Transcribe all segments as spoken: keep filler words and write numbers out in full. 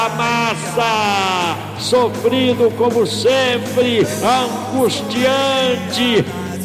Massa, sofrido como sempre, angustiante,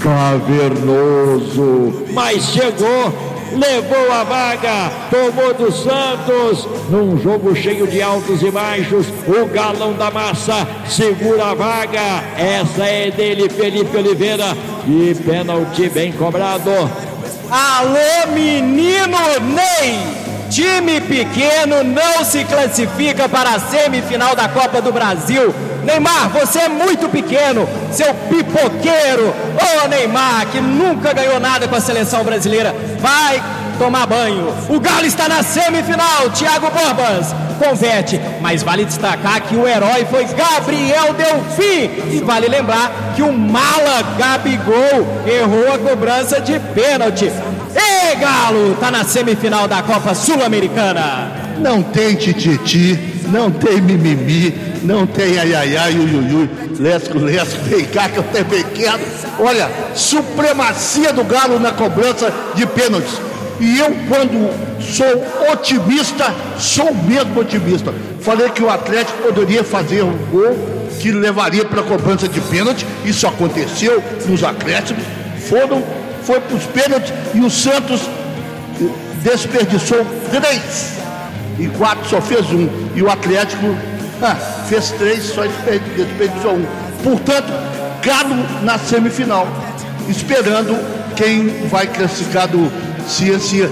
cavernoso, mas chegou, levou a vaga, tomou do Santos, num jogo cheio de altos e baixos. O Galão da Massa segura a vaga, essa é dele, Felipe Oliveira, e pênalti bem cobrado. Alô, menino Ney! Time pequeno não se classifica para a semifinal da Copa do Brasil. Neymar, você é muito pequeno, seu pipoqueiro. Ô Neymar, que nunca ganhou nada com a seleção brasileira, vai tomar banho. O Galo está na semifinal, Thiago Borbas converte, mas vale destacar que o herói foi Gabriel Delfim, e vale lembrar que o mala Gabigol errou a cobrança de pênalti. Ei, Galo, tá na semifinal da Copa Sul-Americana. Não tem tititi, não tem mimimi, não tem aiaiai, uiuiui, lesco, lesco, vem cá que eu tenho pequeno. Olha, supremacia do Galo na cobrança de pênaltis. E eu, quando sou otimista, sou mesmo otimista. Falei que o Atlético poderia fazer um gol que levaria para a cobrança de pênalti. Isso aconteceu nos acréscimos. Foram, foi para os pênaltis e o Santos desperdiçou três. E quatro só fez um. E o Atlético ah, fez três, só desperdiçou um. Portanto, Galo na semifinal, esperando quem vai classificar do Ciência,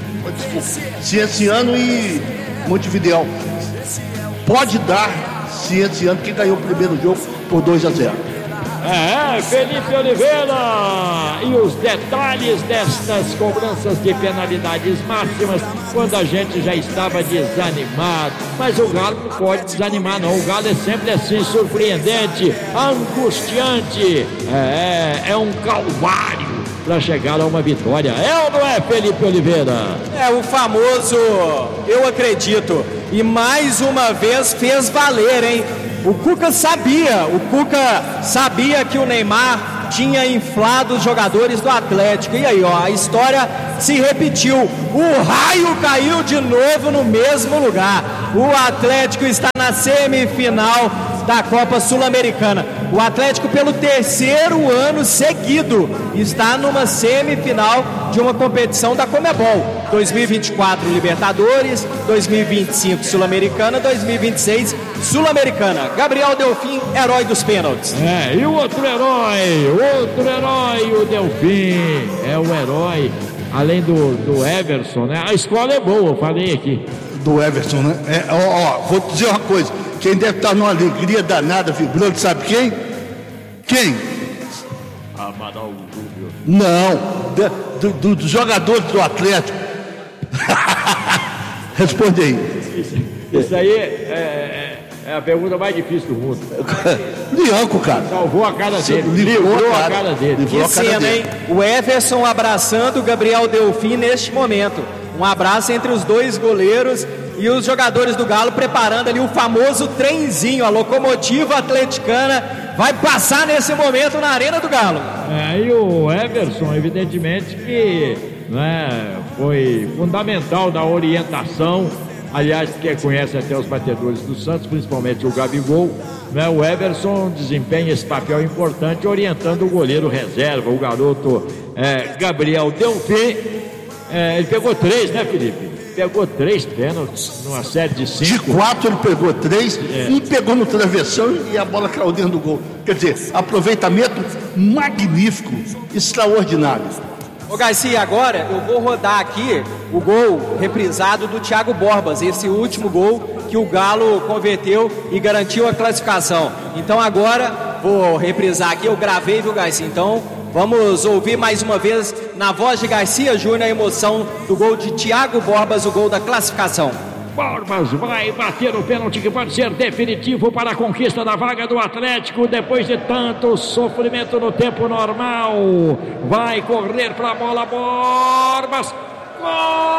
Cienciano e Montevidéu. Pode dar Cienciano, que ganhou o primeiro jogo por dois a zero. É, Felipe Oliveira, e os detalhes destas cobranças de penalidades máximas, quando a gente já estava desanimado, mas o Galo não pode desanimar não, o Galo é sempre assim, surpreendente, angustiante, é, é um calvário para chegar a uma vitória, é ou não é, Felipe Oliveira? É o famoso eu acredito, e mais uma vez fez valer, hein? O Cuca sabia, o Cuca sabia que o Neymar tinha inflado os jogadores do Atlético. E aí, ó, a história se repetiu. O raio caiu de novo no mesmo lugar. O Atlético está na semifinal da Copa Sul-Americana. O Atlético, pelo terceiro ano seguido, está numa semifinal de uma competição da Conmebol. dois mil e vinte e quatro Libertadores, dois mil e vinte e cinco Sul-Americana, dois mil e vinte e seis Sul-Americana. Gabriel Delfim, herói dos pênaltis. É, e o outro herói, outro herói, o Delfim, é o herói, além do, do Everson, né? A escola é boa, eu falei aqui. Do Everson, né? É, ó, ó, vou te dizer uma coisa, quem deve estar numa alegria danada, vibrando, sabe quem? Quem? Amaral Rubio. Não, de, do, do, dos jogadores do Atlético. Responde aí. Isso, isso aí é, é, é a pergunta mais difícil do mundo. Lianco, cara. Salvou a cara dele. Livrou, Livrou a cara, a cara dele. Livrou Que a cara cena, dele. hein? O Everson abraçando o Gabriel Delfim neste momento. Um abraço entre os dois goleiros e os jogadores do Galo preparando ali o famoso trenzinho, a locomotiva atleticana vai passar nesse momento na Arena do Galo. É, e o Everson, evidentemente que, né, foi fundamental na orientação. Aliás, quem conhece até os batedores do Santos, principalmente o Gabigol, né, o Everson desempenha esse papel importante orientando o goleiro reserva, o garoto é, Gabriel Delfim. É, ele pegou três, né, Felipe? Pegou três pênaltis numa série de cinco. De quatro ele pegou três, é. um pegou no travessão e a bola caiu dentro do gol. Quer dizer, aproveitamento magnífico, extraordinário. Ô Garcia, agora eu vou rodar aqui o gol reprisado do Thiago Borbas, esse último gol que o Galo converteu e garantiu a classificação. Então agora vou reprisar aqui, eu gravei, viu, Garcia? Então vamos ouvir mais uma vez na voz de Garcia Júnior a emoção do gol de Thiago Borbas, o gol da classificação. Borbas vai bater o pênalti que pode ser definitivo para a conquista da vaga do Atlético depois de tanto sofrimento no tempo normal. Vai correr para a bola, Borbas. Gol!